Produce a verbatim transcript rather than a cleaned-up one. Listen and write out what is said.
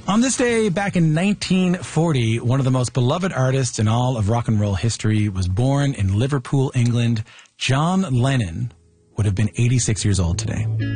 On this day, back in nineteen forty, one of the most beloved artists in all of rock and roll history was born in Liverpool, England. John Lennon would have been eighty-six years old today.